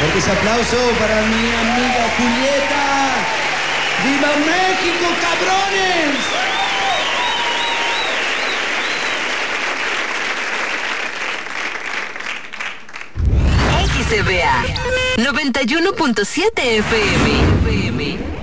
Fuerte ese aplauso para mi amiga Julieta. ¡Viva México, cabrones! XBA 91.7 FM.